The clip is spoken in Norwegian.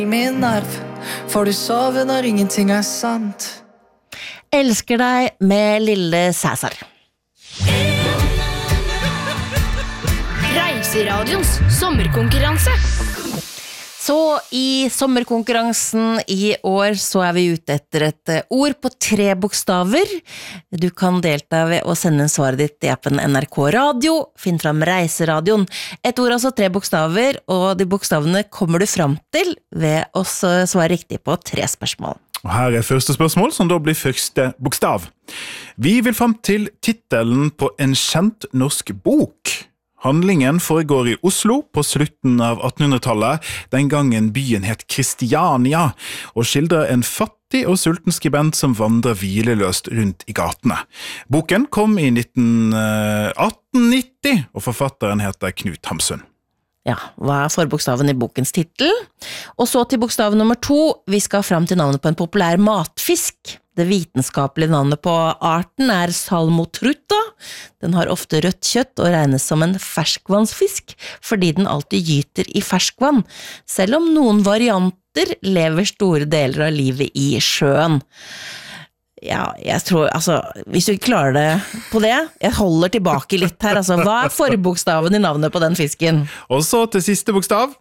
Min nerv, får du sove når ingenting sant? Elsker deg med lille Cæsar. Reiseradions sommerkonkurranse. Så i sommerkonkurransen i år så vi ute etter et ord på 3 bokstaver. Du kan delta ved å sende en svaret ditt i appen NRK Radio. Finn fram Reiseradioen. Et ord altså 3 bokstaver, og de bokstavene kommer du fram til ved å svare riktig på 3 spørsmål. Og her første spørsmål, som da blir første bokstav. Vi vil fram til titelen på en kjent norsk bok. Handlingen foregår i Oslo på slutten av 1800-tallet, den gangen byen het Kristiania, og skildrer en fattig og sulten skribent som vandrer hvileløst rundt i gatene. Boken kom i 1890, og forfatteren heter Knut Hamsun. Ja, hva forbokstaven i bokens titel? Og så til bokstav nummer 2, vi skal fram til navnet på en populær matfisk. Det vitenskapelige navnet på arten Salmotruta. Den har ofte rødt kjøtt og regnes som en ferskvannsfisk, fordi den alltid gyter i ferskvann, selv om noen varianter lever store deler av livet i sjøen. Ja, jeg tror, hvis du ikke klarer det på det, jeg holder tilbake litt her, hva forbokstaven i navnet på den fisken? Og så til siste bokstav.